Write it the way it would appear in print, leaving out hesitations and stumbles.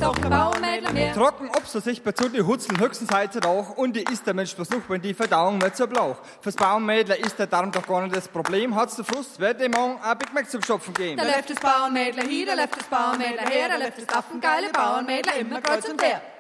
doch kein Bauernmädel mehr. Trocken ob so sichtbar zu, die Hutzeln höchstens heute Rauch und die isst der Mensch bloß noch, wenn die Verdauung nicht so blauch. Fürs Bauernmädler ist der Darm doch gar nicht das Problem. Hat's der Frust, wird dem Morgen ein Big Mac zum Stopfen geben. Da läuft das Bauernmädler hier, da läuft das Bauernmädler her, da läuft das affengeile Bauernmädler immer kreuz und quer.